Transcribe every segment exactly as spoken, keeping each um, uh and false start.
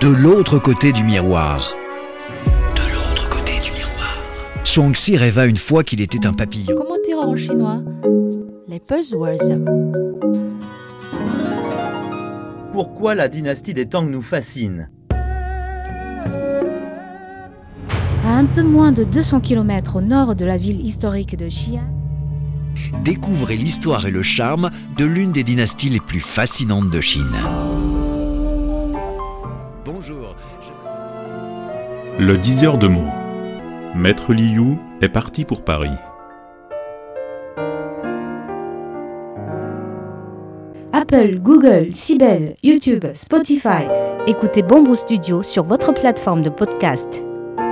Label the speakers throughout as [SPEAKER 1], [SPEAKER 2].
[SPEAKER 1] De l'autre côté du miroir. De l'autre côté du miroir. Shuangxi rêva une fois qu'il était un papillon.
[SPEAKER 2] Comment dire en chinois? Les buzzwords.
[SPEAKER 3] Pourquoi la dynastie des Tang nous fascine?
[SPEAKER 2] À un peu moins de deux cents kilomètres au nord de la ville historique de Xi'an,
[SPEAKER 1] Découvrez l'histoire et le charme de l'une des dynasties les plus fascinantes de Chine. Bonjour. Je...
[SPEAKER 4] Le diseur de mots. Maître Liu est parti pour Paris.
[SPEAKER 2] Apple, Google, Sibel, YouTube, Spotify. Écoutez Bamboo Studio sur votre plateforme de podcast.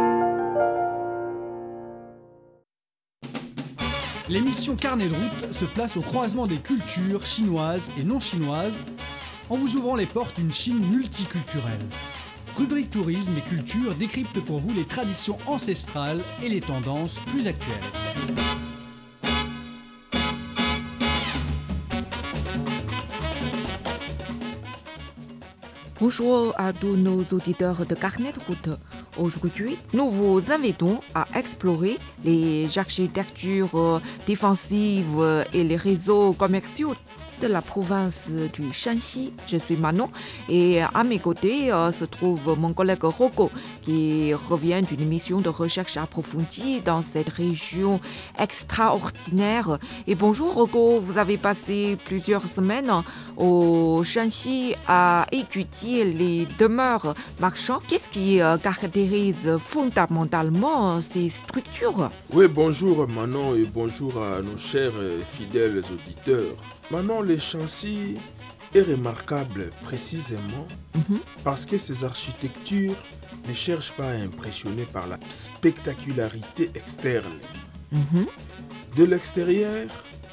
[SPEAKER 5] L'émission Carnet de route se place au croisement des cultures chinoises et non chinoises en vous ouvrant les portes d'une Chine multiculturelle. Rubrique tourisme et culture décrypte pour vous les traditions ancestrales et les tendances plus actuelles.
[SPEAKER 6] Bonjour à tous nos auditeurs de Carnet de route. Aujourd'hui, nous vous invitons à explorer les architectures défensives et les réseaux commerciaux de la province du Shanxi. Je suis Manon et à mes côtés euh, se trouve mon collègue Rocco qui revient d'une mission de recherche approfondie dans cette région extraordinaire. Et bonjour Rocco, vous avez passé plusieurs semaines au Shanxi à étudier les demeures marchands. Qu'est-ce qui euh, caractérise fondamentalement ces structures?
[SPEAKER 7] Oui, bonjour Manon et bonjour à nos chers et fidèles auditeurs. Manon, le Shanxi est remarquable précisément mm-hmm. parce que ses architectures ne cherchent pas à impressionner par la spectacularité externe. Mm-hmm. De l'extérieur,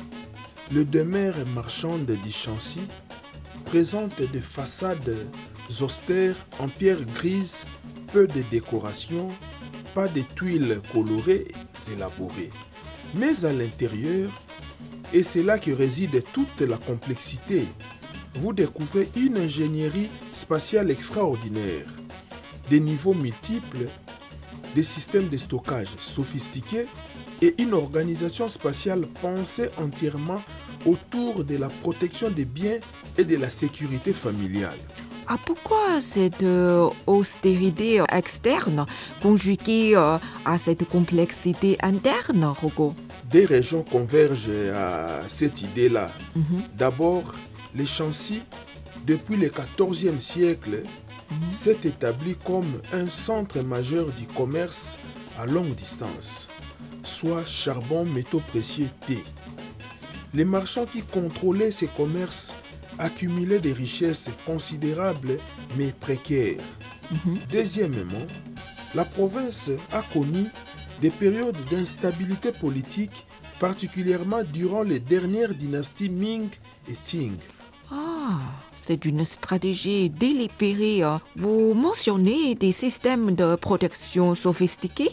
[SPEAKER 7] le demeure marchande du Shanxi présente des façades austères en pierre grise, peu de décoration, pas de tuiles colorées et élaborées. Mais à l'intérieur, et c'est là que réside toute la complexité. Vous découvrez une ingénierie spatiale extraordinaire, des niveaux multiples, des systèmes de stockage sophistiqués et une organisation spatiale pensée entièrement autour de la protection des biens et de la sécurité familiale.
[SPEAKER 6] Ah, pourquoi cette euh, austérité externe conjuguée euh, à cette complexité interne, Rocco?
[SPEAKER 7] Des régions convergent à cette idée-là. Mm-hmm. D'abord, le Shanxi, depuis le quatorzième siècle, mm-hmm. s'est établi comme un centre majeur du commerce à longue distance, soit charbon, métaux précieux, thé. Les marchands qui contrôlaient ces commerces accumulaient des richesses considérables mais précaires. Mm-hmm. Deuxièmement, la province a connu des périodes d'instabilité politique, particulièrement durant les dernières dynasties Ming et Qing.
[SPEAKER 6] Ah, c'est une stratégie délibérée. Vous mentionnez des systèmes de protection sophistiqués.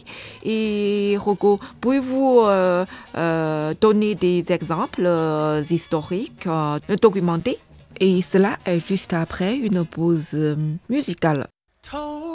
[SPEAKER 6] Et Rocco, pouvez-vous euh, euh, donner des exemples euh, historiques euh, documentés? Et cela est juste après une pause musicale.